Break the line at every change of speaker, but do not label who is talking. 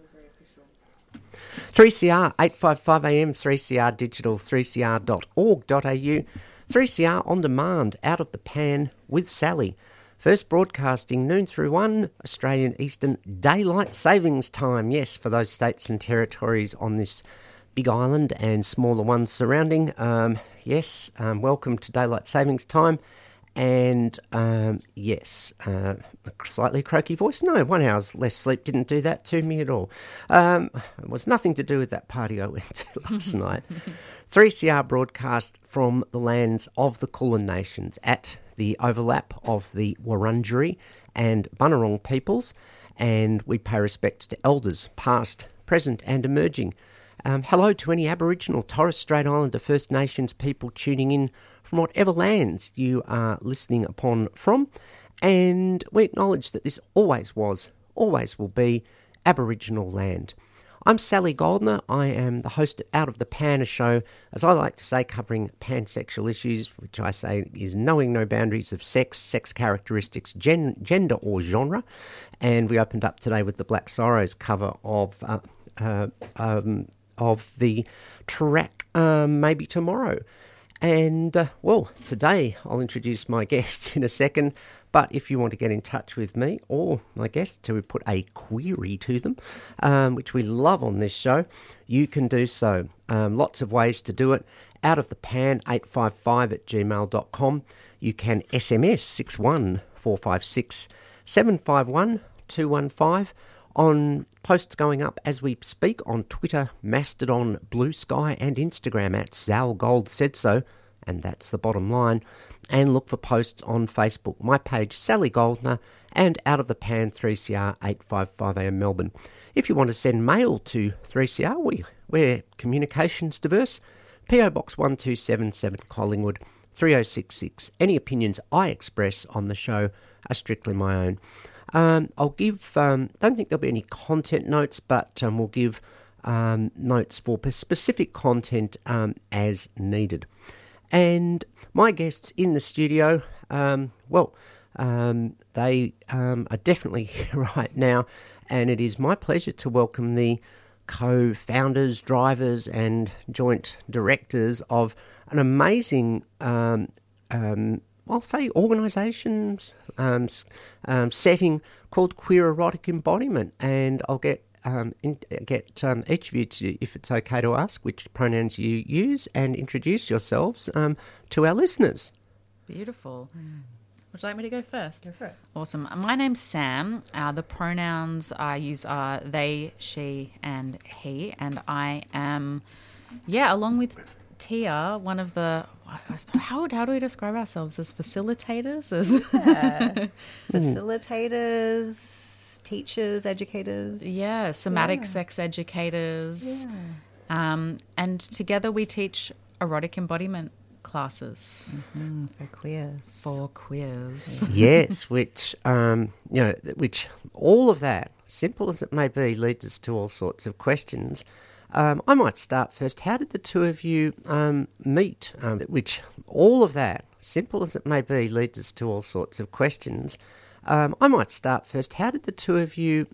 3CR 855 AM, 3CR Digital, 3cr.org.au, 3CR On Demand, Out of the Pan with Sally. First broadcasting noon through 1, Australian Eastern Daylight Savings Time. Yes, for those states and territories on this big island and smaller ones surrounding. Welcome to Daylight Savings Time. And a slightly croaky voice. No, 1 hour's less sleep didn't do that to me at all. It was nothing to do with that party I went to last night. 3CR broadcast from the lands of the Kulin Nations at the overlap of the Wurundjeri and Bunurong peoples, and we pay respects to elders, past, present and emerging. Hello to any Aboriginal, Torres Strait Islander, First Nations people tuning in from whatever lands you are listening upon from, and we acknowledge that this always was, always will be Aboriginal land. I'm Sally Goldner. I am the host of Out of the Pan, a show, as I like to say, covering pansexual issues, which I say is knowing no boundaries of sex, sex characteristics, gender or genre. And we opened up today with the Black Sorrows cover of the track Maybe Tomorrow. And, today I'll introduce my guests in a second, but if you want to get in touch with me or my guests to put a query to them, which we love on this show, you can do so. Lots of ways to do it. Out of the Pan 855@gmail.com. You can SMS 61456 751 215 on posts going up as we speak on Twitter, Mastodon, Blue Sky and Instagram at Sal Gold Said So, and that's the bottom line. And look for posts on Facebook, my page Sally Goldner and Out of the Pan 3CR 855 AM Melbourne. If you want to send mail to 3CR, we're communications diverse. PO Box 1277 Collingwood 3066. Any opinions I express on the show are strictly my own. I'll give, don't think there'll be any content notes, but we'll give notes for specific content as needed. And my guests in the studio, they are definitely here right now, and it is my pleasure to welcome the co-founders, drivers and joint directors of an amazing I'll say organisations setting called Queer Erotic Embodiment, and I'll get each of you to, if it's okay to ask, which pronouns you use and introduce yourselves to our listeners.
Beautiful. Would you like me to go first?
Go for it.
Awesome. My name's Sam. The pronouns I use are they, she, and he, and I am, along with Tia, one of the, how do we describe ourselves? As facilitators?
Facilitators, teachers, educators.
Somatic sex educators.
Yeah.
And together we teach erotic embodiment classes.
Mm-hmm. For queers.
Yes, which all of that, simple as it may be, leads us to all sorts of questions. I might start first. How did the two of you meet? Which all of that, simple as it may be, leads us to all sorts of questions. I might start first. How did the two of you